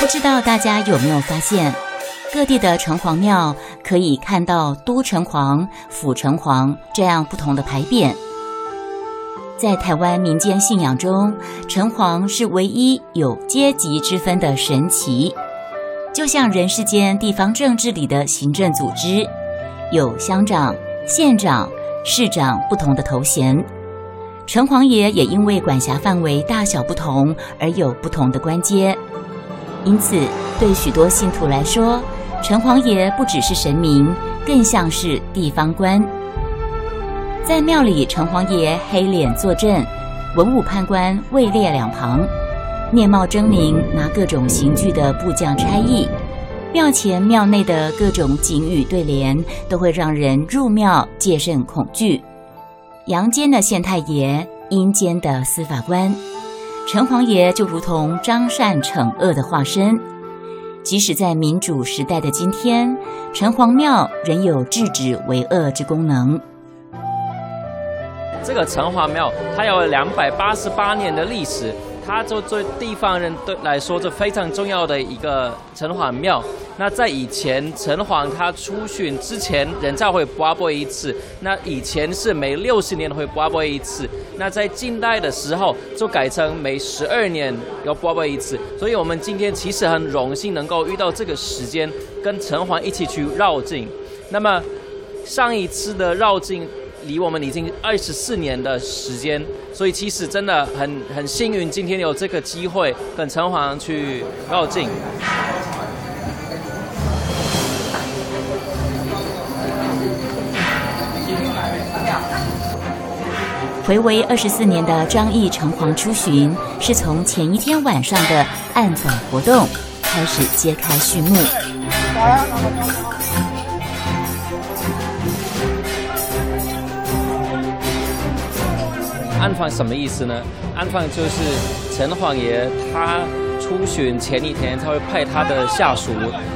不知道大家有没有发现，各地的城隍庙可以看到都城隍、府城隍这样不同的牌匾。在台湾民间信仰中，城隍是唯一有阶级之分的神祇，就像人世间地方政治里的行政组织，有乡长、县长、市长不同的头衔。城隍爷也因为管辖范围大小不同而有不同的官阶，因此对许多信徒来说，城隍爷不只是神明，更像是地方官。在庙里，城隍爷黑脸坐镇，文武判官位列两旁，面貌狰狞，拿各种刑具的部将差役。庙前庙内的各种警语对联，都会让人入庙戒慎恐惧。阳间的县太爷，阴间的司法官，城隍爷就如同彰善惩恶的化身。即使在民主时代的今天，城隍庙仍有制止为恶之功能。 这个城隍庙它有288年的历史，它就对地方人来说是非常重要的一个城隍庙。那在以前城隍他出巡之前，人家会拔杯一次，那以前是每60年会拔杯一次，那在近代的时候就改成每12年要拔杯一次。所以我们今天其实很荣幸能够遇到这个时间，跟城隍一起去绕境。那么上一次的绕境离我们已经24年的时间，所以其实真的很幸运，今天有这个机会跟城隍去绕境。 睽违24年的张义城隍出巡，是从前一天晚上的暗访活动开始揭开序幕。 暗访什么意思呢？暗访就是城隍爷他出巡前一天，他会派他的下属